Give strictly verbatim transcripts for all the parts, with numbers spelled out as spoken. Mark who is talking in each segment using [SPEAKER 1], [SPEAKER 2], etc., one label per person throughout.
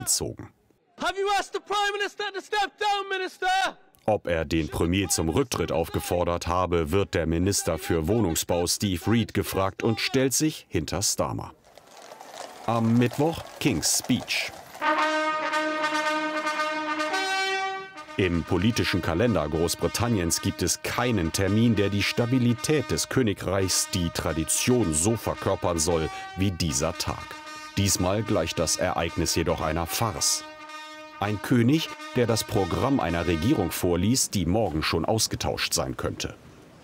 [SPEAKER 1] zogen. Ob er den Premier zum Rücktritt aufgefordert habe, wird der Minister für Wohnungsbau Steve Reed gefragt und stellt sich hinter Starmer. Am Mittwoch King's Speech. Im politischen Kalender Großbritanniens gibt es keinen Termin, der die Stabilität des Königreichs, die Tradition so verkörpern soll wie dieser Tag. Diesmal gleicht das Ereignis jedoch einer Farce. Ein König, der das Programm einer Regierung vorliest, die morgen schon ausgetauscht sein könnte.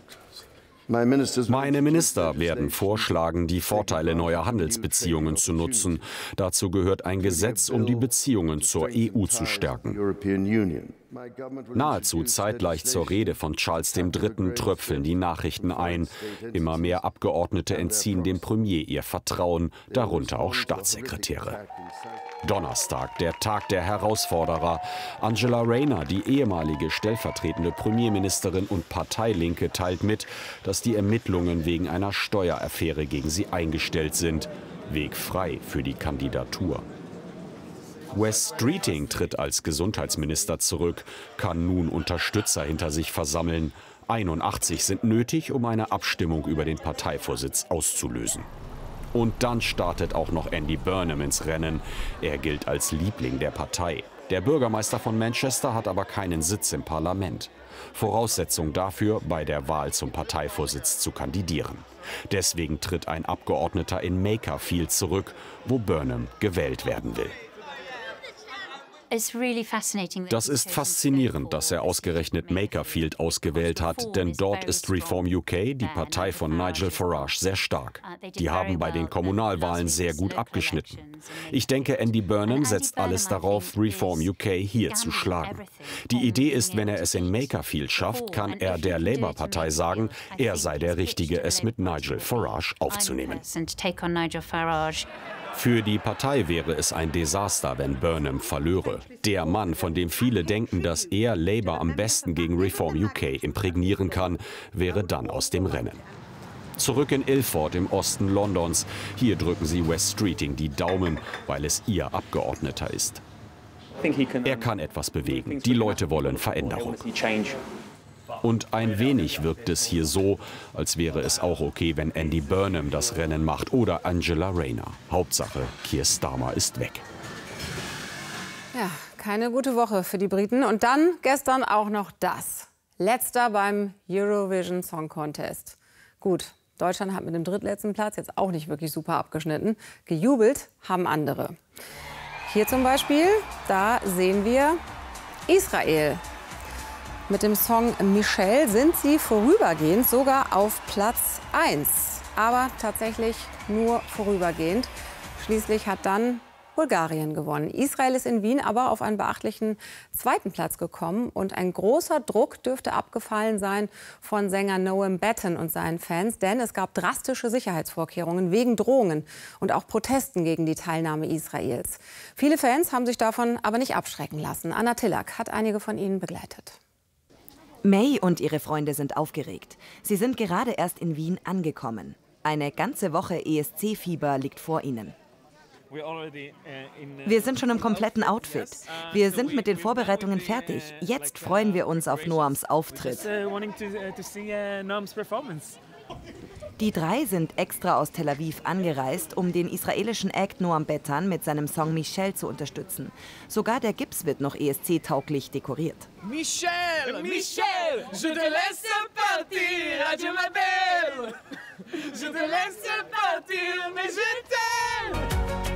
[SPEAKER 1] Meine Minister werden vorschlagen, die Vorteile neuer Handelsbeziehungen zu nutzen. Dazu gehört ein Gesetz, um die Beziehungen zur E U zu stärken. Nahezu zeitgleich zur Rede von Charles der Dritte tröpfeln die Nachrichten ein. Immer mehr Abgeordnete entziehen dem Premier ihr Vertrauen, darunter auch Staatssekretäre. Donnerstag, der Tag der Herausforderer. Angela Rayner, die ehemalige stellvertretende Premierministerin und Parteilinke, teilt mit, dass die Ermittlungen wegen einer Steueraffäre gegen sie eingestellt sind. Weg frei für die Kandidatur. Wes Streeting tritt als Gesundheitsminister zurück, kann nun Unterstützer hinter sich versammeln. einundachtzig sind nötig, um eine Abstimmung über den Parteivorsitz auszulösen. Und dann startet auch noch Andy Burnham ins Rennen. Er gilt als Liebling der Partei. Der Bürgermeister von Manchester hat aber keinen Sitz im Parlament. Voraussetzung dafür, bei der Wahl zum Parteivorsitz zu kandidieren. Deswegen tritt ein Abgeordneter in Makerfield zurück, wo Burnham gewählt werden will. Das ist faszinierend, dass er ausgerechnet Makerfield ausgewählt hat, denn dort ist Reform U K, die Partei von Nigel Farage, sehr stark. Die haben bei den Kommunalwahlen sehr gut abgeschnitten. Ich denke, Andy Burnham setzt alles darauf, Reform U K hier zu schlagen. Die Idee ist, wenn er es in Makerfield schafft, kann er der Labour-Partei sagen, er sei der Richtige, es mit Nigel Farage aufzunehmen. Für die Partei wäre es ein Desaster, wenn Burnham verlöre. Der Mann, von dem viele denken, dass er Labour am besten gegen Reform U K imprägnieren kann, wäre dann aus dem Rennen. Zurück in Ilford im Osten Londons. Hier drücken sie Wes Streeting die Daumen, weil es ihr Abgeordneter ist. Er kann etwas bewegen. Die Leute wollen Veränderung. Und ein wenig wirkt es hier so, als wäre es auch okay, wenn Andy Burnham das Rennen macht oder Angela Rayner. Hauptsache, Keir Starmer ist weg.
[SPEAKER 2] Ja, keine gute Woche für die Briten. Und dann gestern auch noch das. Letzter beim Eurovision Song Contest. Gut, Deutschland hat mit dem drittletzten Platz jetzt auch nicht wirklich super abgeschnitten. Gejubelt haben andere. Hier zum Beispiel, da sehen wir Israel. Mit dem Song Michelle sind sie vorübergehend sogar auf Platz eins. Aber tatsächlich nur vorübergehend. Schließlich hat dann Bulgarien gewonnen. Israel ist in Wien aber auf einen beachtlichen zweiten Platz gekommen. Und ein großer Druck dürfte abgefallen sein von Sänger Noam Batten und seinen Fans. Denn es gab drastische Sicherheitsvorkehrungen wegen Drohungen und auch Protesten gegen die Teilnahme Israels. Viele Fans haben sich davon aber nicht abschrecken lassen. Anna Tillack hat einige von ihnen begleitet.
[SPEAKER 3] May und ihre Freunde sind aufgeregt. Sie sind gerade erst in Wien angekommen. Eine ganze Woche E S C-Fieber liegt vor ihnen. Wir sind schon im kompletten Outfit. Wir sind mit den Vorbereitungen fertig. Jetzt freuen wir uns auf Noams Auftritt. Die drei sind extra aus Tel Aviv angereist, um den israelischen Act Noam Bettan mit seinem Song Michelle zu unterstützen. Sogar der Gips wird noch E S C-tauglich dekoriert.
[SPEAKER 4] Michelle, Michelle, je te laisse partir, adieu ma belle. Je te laisse partir, mais je t'aime.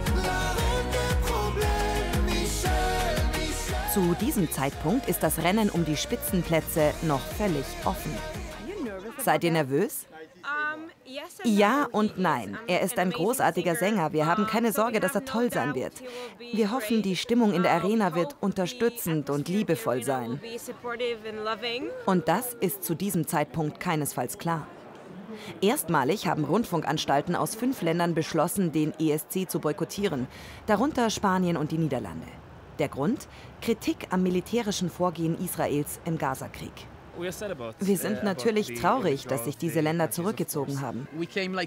[SPEAKER 3] Zu diesem Zeitpunkt ist das Rennen um die Spitzenplätze noch völlig offen. Seid ihr nervös? Ja und nein. Er ist ein großartiger Sänger. Wir haben keine Sorge, dass er toll sein wird. Wir hoffen, die Stimmung in der Arena wird unterstützend und liebevoll sein. Und das ist zu diesem Zeitpunkt keinesfalls klar. Erstmalig haben Rundfunkanstalten aus fünf Ländern beschlossen, den E S C zu boykottieren, darunter Spanien und die Niederlande. Der Grund? Kritik am militärischen Vorgehen Israels im Gazakrieg. Wir sind natürlich traurig, dass sich diese Länder zurückgezogen haben.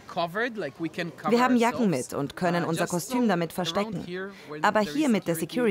[SPEAKER 3] Wir haben Jacken mit und können unser Kostüm damit verstecken. Aber hier mit der Security